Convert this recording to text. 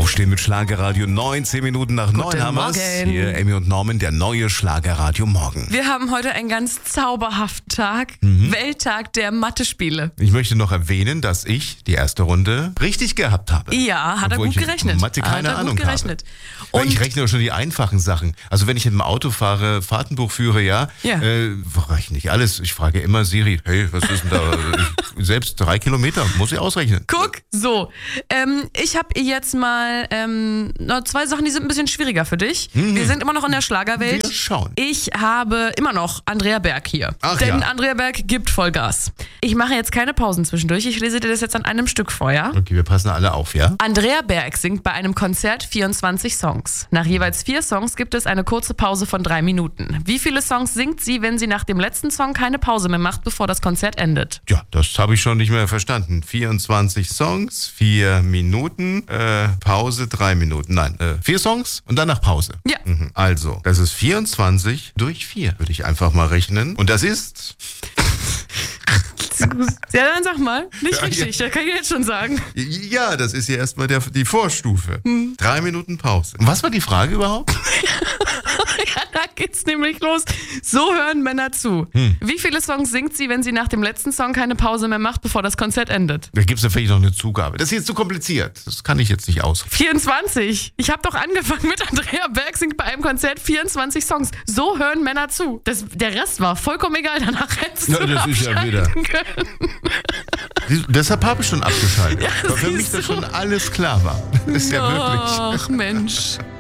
Aufstehen mit Schlagerradio, 19 Minuten nach 9 haben wir's. Hier Emmy und Norman, der neue Schlagerradio Morgen. Wir haben heute einen ganz zauberhaften Tag, Welttag der Mathe-Spiele. Ich möchte noch erwähnen, dass ich die erste Runde richtig gehabt habe. Ja, hat er gut gerechnet. Mathe keine Ahnung habe. Weil ich rechne ja schon die einfachen Sachen. Also wenn ich mit dem Auto fahre, Fahrtenbuch führe, rechne ich alles. Ich frage immer Siri, hey, was ist denn da? Selbst 3 Kilometer, muss ich ausrechnen. Guck, so. Ich habe jetzt mal noch 2 Sachen, die sind ein bisschen schwieriger für dich. Wir sind immer noch in der Schlagerwelt. Wir schauen. Ich habe immer noch Andrea Berg hier. Denn Andrea Berg gibt Vollgas. Ich mache jetzt keine Pausen zwischendurch. Ich lese dir das jetzt an einem Stück vor, ja? Okay, wir passen alle auf, ja? Andrea Berg singt bei einem Konzert 24 Songs. Nach jeweils 4 Songs gibt es eine kurze Pause von 3 Minuten. Wie viele Songs singt sie, wenn sie nach dem letzten Song keine Pause mehr macht, bevor das Konzert endet? Ja, das habe ich schon nicht mehr verstanden. 24 Songs, 4 Minuten, Pause 3 Minuten. Nein, 4 Songs und danach Pause. Ja. Also, das ist 24 durch 4, würde ich einfach mal rechnen. Und das ist... Ja, dann sag mal. Nicht richtig, das kann ich jetzt schon sagen. Ja, das ist ja erstmal die Vorstufe. 3 Minuten Pause. Und was war die Frage überhaupt? Ja, da geht's nämlich los. So hören Männer zu. Wie viele Songs singt sie, wenn sie nach dem letzten Song keine Pause mehr macht, bevor das Konzert endet? Da gibt's ja vielleicht noch eine Zugabe. Das ist jetzt zu kompliziert. Das kann ich jetzt nicht aus. 24. Ich habe doch angefangen mit Andrea Berg singt bei einem Konzert 24 Songs. So hören Männer zu. Der Rest war vollkommen egal. Danach hättest du das ist ja wieder. können. Deshalb habe ich schon abgeschaltet. Ja, weil für mich das schon alles klar war. Das ist ja wirklich. Ach Mensch.